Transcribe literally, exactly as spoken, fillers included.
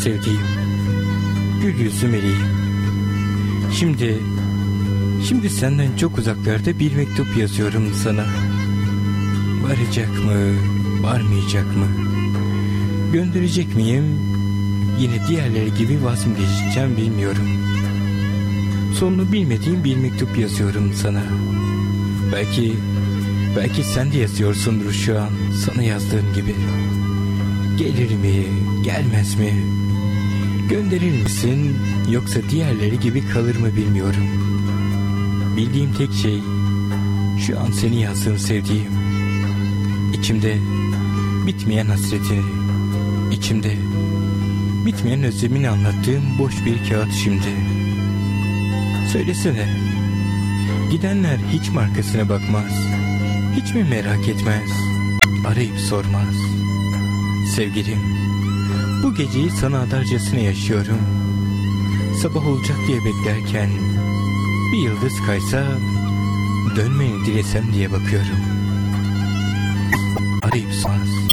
sevdiğim, gül yüzlü meleğim. Şimdi, şimdi senden çok uzaklarda bir mektup yazıyorum sana. Varacak mı, varmayacak mı? Gönderecek miyim? Yine diğerleri gibi vaz mı geçeceğim bilmiyorum. Sonunu bilmediğim bir mektup yazıyorum sana. Belki, belki sen de yazıyorsundur şu an sana yazdığım gibi. Gelir mi, gelmez mi? Gönderir misin yoksa diğerleri gibi kalır mı bilmiyorum. Bildiğim tek şey şu an seni yazdığım sevdiğim. İçimde bitmeyen hasretini, içimde bitmeyen özlemini anlattığım boş bir kağıt şimdi. Söylesene, gidenler hiç mi arkasına bakmaz? Hiç mi merak etmez? Arayıp sormaz? Sevgilim, bu geceyi sana adarcasına yaşıyorum. Sabah olacak diye beklerken bir yıldız kaysa dönmeni dilesem diye bakıyorum. Arayıp sormaz.